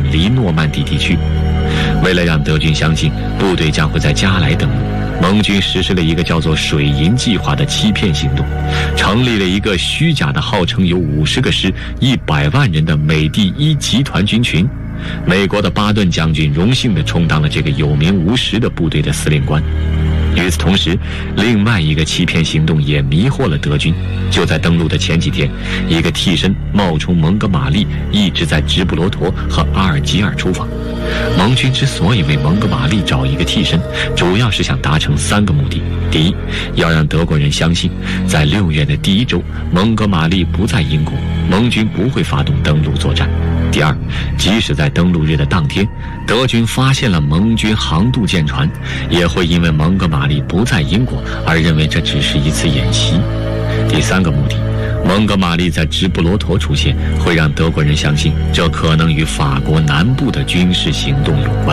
离诺曼底地区。为了让德军相信部队将会在加莱登陆，盟军实施了一个叫做水银计划的欺骗行动，成立了一个虚假的号称有50个师、100万人的美第一集团军群。美国的巴顿将军荣幸地充当了这个有名无实的部队的司令官。与此同时，另外一个欺骗行动也迷惑了德军。就在登陆的前几天，一个替身冒充蒙哥马利，一直在直布罗陀和阿尔及尔出访。盟军之所以为蒙哥马利找一个替身，主要是想达成3个目的：第一，要让德国人相信，在6月的第1周，蒙哥马利不在英国，盟军不会发动登陆作战；第二，即使在登陆日的当天，德军发现了盟军航渡舰船，也会因为蒙哥马利不在英国而认为这只是一次演习；第3个目的，蒙哥马利在直布罗陀出现，会让德国人相信这可能与法国南部的军事行动有关。